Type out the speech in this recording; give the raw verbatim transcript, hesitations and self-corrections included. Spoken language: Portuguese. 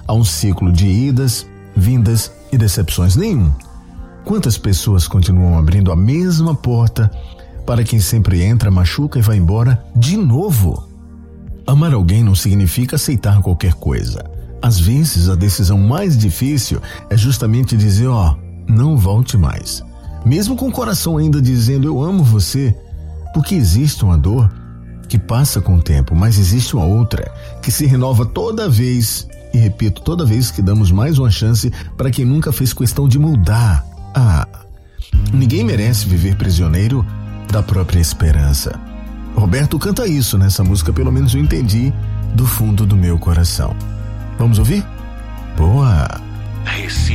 a um ciclo de idas, vindas e decepções. Nenhum. Quantas pessoas continuam abrindo a mesma porta para quem sempre entra, machuca e vai embora de novo? Amar alguém não significa aceitar qualquer coisa. Às vezes, a decisão mais difícil é justamente dizer, ó, não volte mais. Mesmo com o coração ainda dizendo, eu amo você, porque existe uma dor que passa com o tempo, mas existe uma outra que se renova toda vez, e repito, toda vez que damos mais uma chance para quem nunca fez questão de mudar. Ah, ninguém merece viver prisioneiro da própria esperança. Roberto canta isso nessa música, pelo menos eu entendi do fundo do meu coração. Vamos ouvir? Boa! Recife.